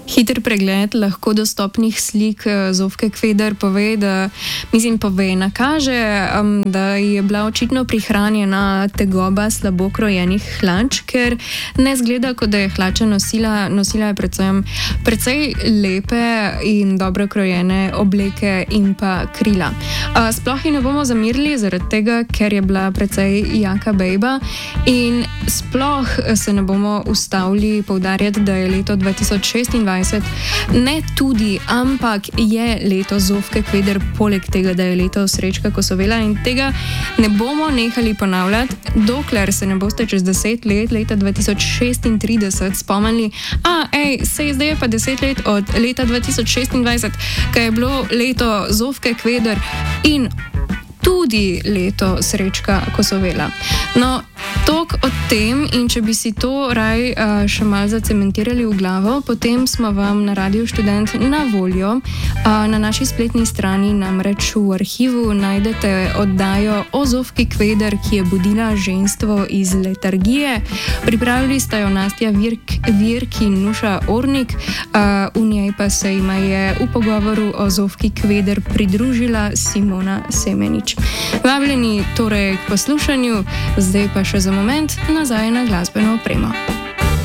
Hiter pregled lahko dostopnih slik Zofke Kveder nakaže, da je bila očitno prihranjena tegoba slabo krojenih hlač, ker ne zgleda, kot da je hlača nosila je precej lepe in dobro krojene obleke in pa krila. Sploh ji ne bomo zamerili zaradi tega, ker je bila precej jaka bejba in sploh se ne bomo ustavili poudarjati, da je leto 2026 ne tudi, ampak je leto Zofke Kveder, poleg tega, da je leto Srečka Kosovela, in tega ne bomo nehali ponavljati, dokler se ne boste čez 10 let, leta 2036, spomnili, zdaj je pa 10 let od leta 2026, ko je bilo leto Zofke Kveder in tudi leto Srečka Kosovela. No, toliko o tem, in če bi si to raj še malo zacementirali v glavo, potem smo vam na Radiu Študent na voljo. Na naši spletni strani namreč v arhivu najdete oddajo o Zofki Kveder, ki je budila ženstvo iz letargije. Pripravili sta jo Nastja Virk in Nuša Ornik, v njej pa se jima je v pogovoru o Zofki Kveder pridružila Simona Semenič. Vabljeni torej k poslušanju, zdaj pa še za moment nazaj na glasbeno opremo.